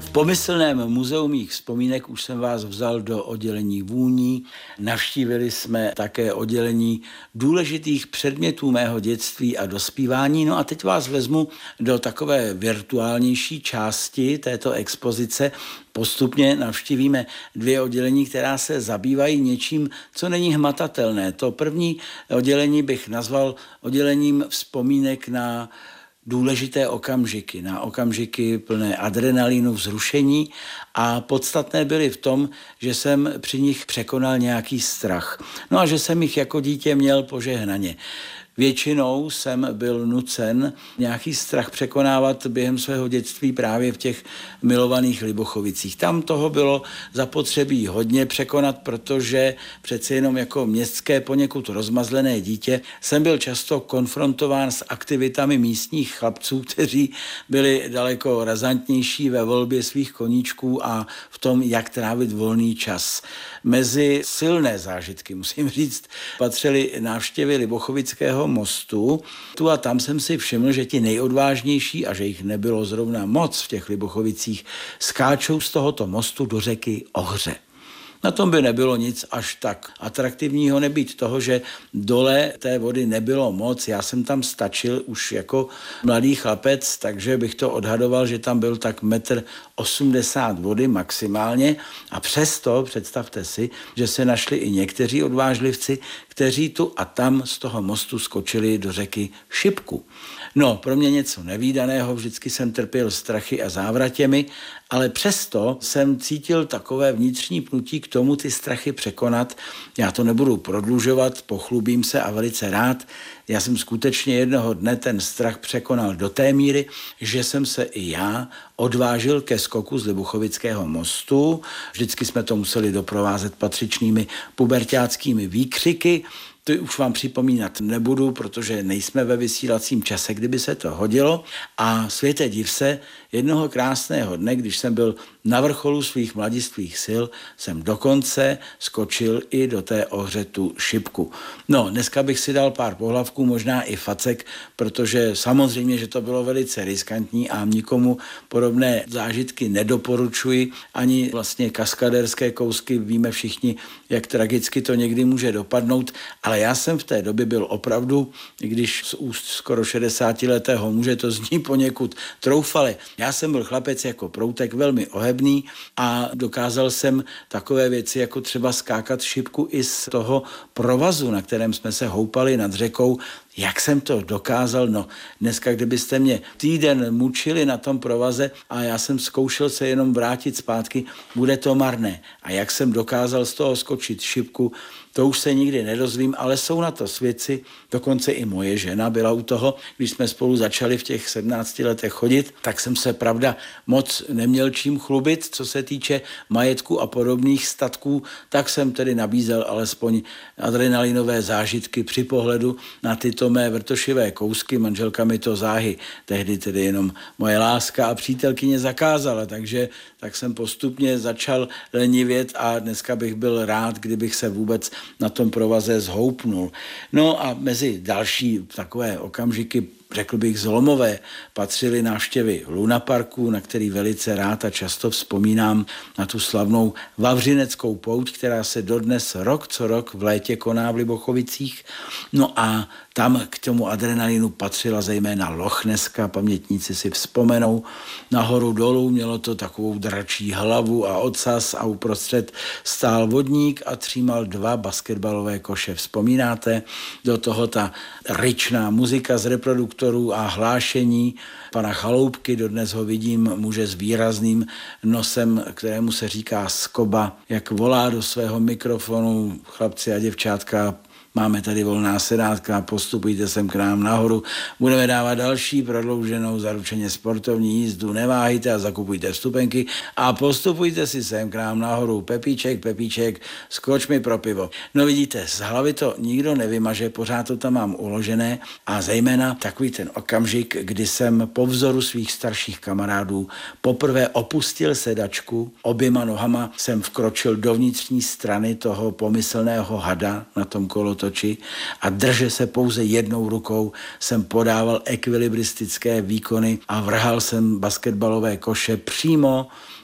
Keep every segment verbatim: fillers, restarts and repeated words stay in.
V pomyslném muzeu mých vzpomínek už jsem vás vzal do oddělení vůní. Navštívili jsme také oddělení důležitých předmětů mého dětství a dospívání. No a teď vás vezmu do takové virtuálnější části této expozice. Postupně navštívíme dvě oddělení, která se zabývají něčím, co není hmatatelné. To první oddělení bych nazval oddělením vzpomínek na důležité okamžiky, na okamžiky plné adrenalinu, vzrušení a podstatné byly v tom, že jsem při nich překonal nějaký strach. No a že jsem jich jako dítě měl požehnaně. Většinou jsem byl nucen nějaký strach překonávat během svého dětství právě v těch milovaných Libochovicích. Tam toho bylo zapotřebí hodně překonat, protože přece jenom jako městské poněkud rozmazlené dítě jsem byl často konfrontován s aktivitami místních chlapců, kteří byli daleko razantnější ve volbě svých koníčků a v tom, jak trávit volný čas. Mezi silné zážitky, musím říct, patřily návštěvy Libochovického mostu. Tu a tam jsem si všiml, že ti nejodvážnější, a že jich nebylo zrovna moc v těch Libochovicích, skáčou z tohoto mostu do řeky Ohře. Na tom by nebylo nic až tak atraktivního, nebýt toho, že dole té vody nebylo moc. Já jsem tam stačil už jako mladý chlapec, takže bych to odhadoval, že tam byl tak metr osmdesát vody maximálně. A přesto představte si, že se našli i někteří odvážlivci, kteří tu a tam z toho mostu skočili do řeky Šipku. No, pro mě něco nevídaného, vždycky jsem trpěl strachy a závratěmi, ale přesto jsem cítil takové vnitřní pnutí k tomu ty strachy překonat. Já to nebudu prodlužovat, pochlubím se a velice rád. Já jsem skutečně jednoho dne ten strach překonal do té míry, že jsem se i já odvážil ke skoku z Libochovického mostu. Vždycky jsme to museli doprovázet patřičnými puberťáckými výkřiky. To už vám připomínat nebudu, protože nejsme ve vysílacím čase, kdyby se to hodilo. A světe div se, jednoho krásného dne, když jsem byl na vrcholu svých mladistvých sil, jsem dokonce skočil i do té Ohře tu Šipku. No, dneska bych si dal pár pohlavků, možná i facek, protože samozřejmě, že to bylo velice riskantní a nikomu podobné zážitky nedoporučuji. Ani vlastně kaskaderské kousky, víme všichni, jak tragicky to někdy může dopadnout, ale já jsem v té době byl opravdu, i když z úst skoro šedesátiletého muže to zní poněkud troufale. Já jsem byl chlapec jako proutek, velmi ohebný a dokázal jsem takové věci, jako třeba skákat Šipku i z toho provazu, na kterém jsme se houpali nad řekou. Jak jsem to dokázal? No, dneska, kdybyste mě týden mučili na tom provaze a já jsem zkoušel se jenom vrátit zpátky, bude to marné. A jak jsem dokázal z toho skočit Šipku, to už se nikdy nedozvím, ale jsou na to svědci, dokonce i moje žena byla u toho. Když jsme spolu začali v těch sedmnácti letech chodit, tak jsem se, pravda, moc neměl čím chlubit, co se týče majetku a podobných statků, tak jsem tedy nabízel alespoň adrenalinové zážitky při pohledu na tyto mé vrtošivé kousky. Manželka mi to záhy tehdy tedy jenom moje láska a přítelkyně zakázala, takže tak jsem postupně začal lenivět a dneska bych byl rád, kdybych se vůbec na tom provaze zhoupnul. No a mezi další takové okamžiky, řekl bych zlomové, patřily návštěvy lunaparku, na který velice rád a často vzpomínám, na tu slavnou Vavřineckou pouť, která se dodnes rok co rok v létě koná v Libochovicích. No a tam k tomu adrenalinu patřila zejména Lochneska, pamětníci si vzpomenou. Nahoru dolů mělo to takovou dračí hlavu a ocas a uprostřed stál vodník a třímal dva basketbalové koše. Vzpomínáte? Do toho ta ryčná muzika z reproduktorů a hlášení pana Chaloupky, dodnes ho vidím, muže s výrazným nosem, kterému se říká Skoba, jak volá do svého mikrofonu: chlapci a děvčátka, máme tady volná sedátka, postupujte sem k nám nahoru, budeme dávat další prodlouženou zaručeně sportovní jízdu, neváhejte a zakupujte vstupenky a postupujte si sem k nám nahoru. Pepíček, Pepíček, skoč mi pro pivo. No vidíte, z hlavy to nikdo nevymaže, pořád to tam mám uložené a zejména takový ten okamžik, kdy jsem po vzoru svých starších kamarádů poprvé opustil sedačku, oběma nohama jsem vkročil do vnitřní strany toho pomyslného hada na tom kolotoči a drže se pouze jednou rukou jsem podával ekvilibristické výkony a vrhal jsem basketbalové koše přímo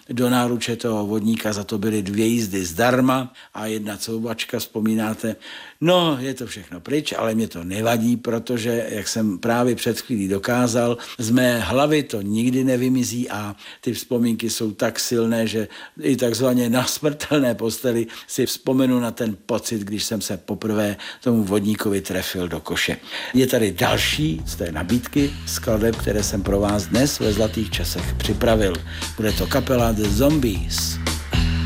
do náruče toho vodníka, za to byly dvě jízdy zdarma a jedna couvačka, vzpomínáte. No, je to všechno pryč, ale mě to nevadí, protože, jak jsem právě před chvílí dokázal, z mé hlavy to nikdy nevymizí a ty vzpomínky jsou tak silné, že i takzvaně na smrtelné posteli si vzpomenu na ten pocit, když jsem se poprvé tomu vodníkovi trefil do koše. Je tady další z té nabídky skladeb, které jsem pro vás dnes ve Zlatých časech připravil. Bude to kapela The Zombies.